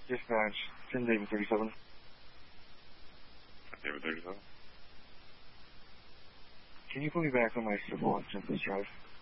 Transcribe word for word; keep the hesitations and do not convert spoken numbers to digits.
Dispatch, ten David thirty-seven. David thirty-seven. Can you put me back on my civil on Tempest Drive?